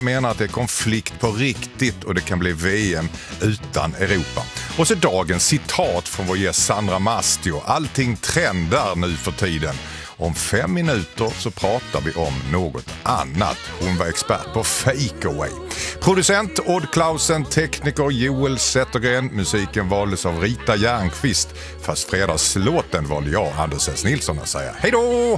menar att det är konflikt på riktigt och det kan bli VM utan Europa. Och så dagens citat från vår gäst Sandra Mastio. Allting trendar nu för tiden. Om 5 minuter så pratar vi om något annat. Hon var expert på fake-away. Producent Odd Klausen, tekniker Joel Zettergren. Musiken valdes av Rita Järnqvist. Fast fredagslåten valde jag, Anders S. Nilsson, att säga hej då!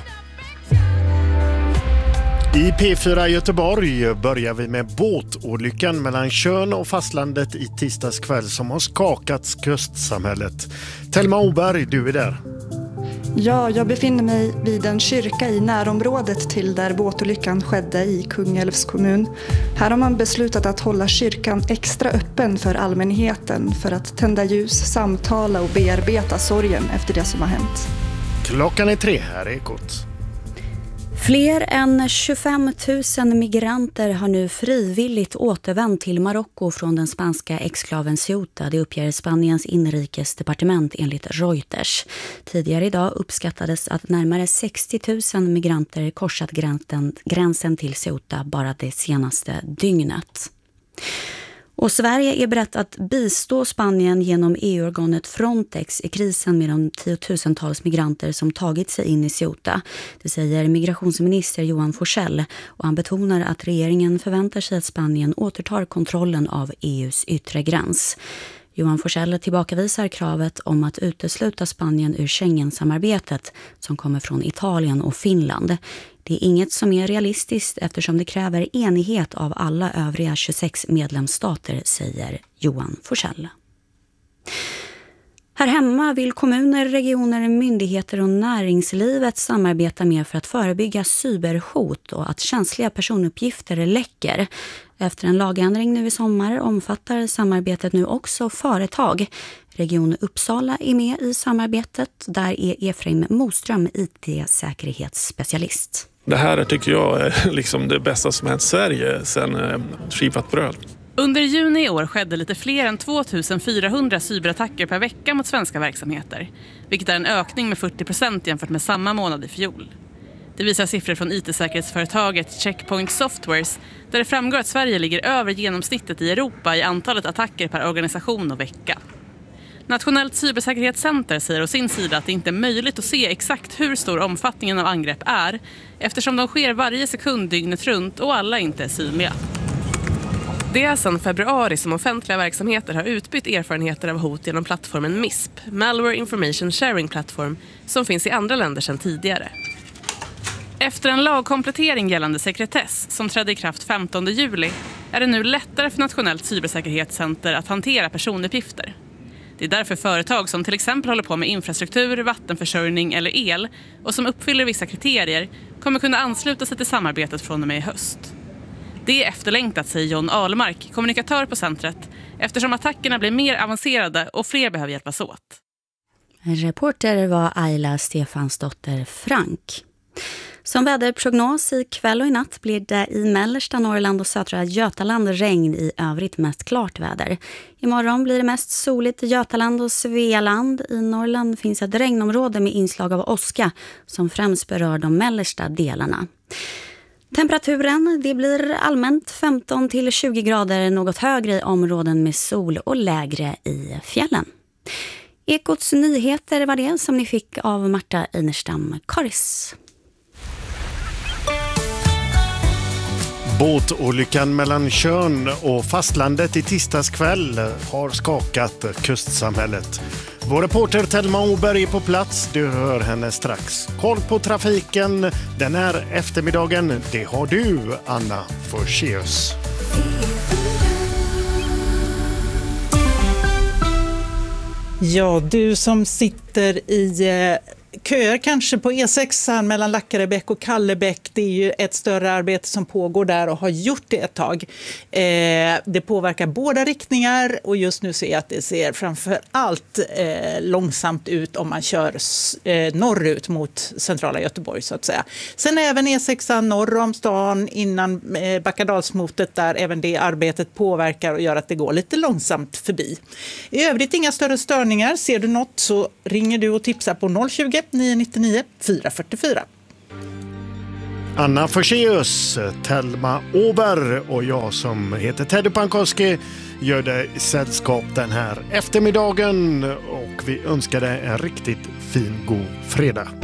I P4 Göteborg börjar vi med båtolyckan mellan Tjörn och fastlandet i tisdags kväll som har skakat kustsamhället. Thelma Oberg, du är där. Ja, jag befinner mig vid en kyrka i närområdet till där båtolyckan skedde i Kungälvs kommun. Här har man beslutat att hålla kyrkan extra öppen för allmänheten för att tända ljus, samtala och bearbeta sorgen efter det som har hänt. Klockan är 3, här är Ekot. Fler än 25 000 migranter har nu frivilligt återvänt till Marocko från den spanska exklaven Ceuta. Det uppger Spaniens inrikesdepartement enligt Reuters. Tidigare idag uppskattades att närmare 60 000 migranter korsat gränsen till Ceuta bara det senaste dygnet. Och Sverige är berett att bistå Spanien genom EU-organet Frontex i krisen med de tiotusentals migranter som tagit sig in i Ceuta. Det säger migrationsminister Johan Forssell, och han betonar att regeringen förväntar sig att Spanien återtar kontrollen av EUs yttre gräns. Johan Forssell tillbakavisar kravet om att utesluta Spanien ur Schengen-samarbetet som kommer från Italien och Finland. Det är inget som är realistiskt eftersom det kräver enighet av alla övriga 26 medlemsstater, säger Johan Forssell. Här hemma vill kommuner, regioner, myndigheter och näringslivet samarbeta med för att förebygga cyberhot och att känsliga personuppgifter läcker. Efter en lagändring nu i sommar omfattar samarbetet nu också företag. Region Uppsala är med i samarbetet. Där är Efraim Moström IT-säkerhetsspecialist. Det här tycker jag är liksom det bästa som hänt Sverige sedan skivat bröd. Under juni i år skedde lite fler än 2400 cyberattacker per vecka mot svenska verksamheter, vilket är en ökning med 40% jämfört med samma månad i fjol. Det visar siffror från IT-säkerhetsföretaget Checkpoint Softwares, där det framgår att Sverige ligger över genomsnittet i Europa i antalet attacker per organisation och vecka. Nationellt cybersäkerhetscenter säger å sin sida att det inte är möjligt att se exakt hur stor omfattningen av angrepp är, eftersom de sker varje sekund dygnet runt och alla inte är synliga. Det är sedan februari som offentliga verksamheter har utbytt erfarenheter av hot genom plattformen MISP, Malware Information Sharing Platform, som finns i andra länder sedan tidigare. Efter en lagkomplettering gällande sekretess som trädde i kraft 15 juli är det nu lättare för Nationellt cybersäkerhetscenter att hantera personuppgifter. Det är därför företag som till exempel håller på med infrastruktur, vattenförsörjning eller el och som uppfyller vissa kriterier kommer kunna ansluta sig till samarbetet från och med i höst. Det är efterlängtat, säger John Ahlmark, kommunikatör på centret, eftersom attackerna blir mer avancerade och fler behöver hjälpas åt. Reporter var Ayla Stefansdotter Frank. Som väderprognos i kväll och i natt blir det i mellersta Norrland och södra Götaland regn, i övrigt mest klart väder. Imorgon blir det mest soligt i Götaland och Svealand. I Norrland finns ett regnområde med inslag av åska som främst berör de mellersta delarna. Temperaturen, det blir allmänt 15 till 20 grader, något högre i områden med sol och lägre i fjällen. Ekots nyheter var det som ni fick av Marta Einerstam Karis. Båtolyckan mellan Tjörn och fastlandet i tisdags kväll har skakat kustsamhället. Vår reporter Thelma Oberg är på plats, du hör henne strax. Koll på trafiken den här eftermiddagen, det har du, Anna Forselius. Ja, du som sitter i köer kanske på E6 mellan Lackarebäck och Kallebäck. Det är ju ett större arbete som pågår där och har gjort det ett tag. Det påverkar båda riktningar och just nu ser jag att det ser framför allt långsamt ut om man kör norrut mot centrala Göteborg så att säga. Sen även E6 norr om stan innan Backadalsmotet, där även det arbetet påverkar och gör att det går lite långsamt förbi. I övrigt inga större störningar. Ser du något så ringer du och tipsar på 020 999 444. Anna Forseus, Telma Åberg och jag som heter Teddy Pankowski gör dig sällskap den här eftermiddagen och vi önskar dig en riktigt fin god fredag.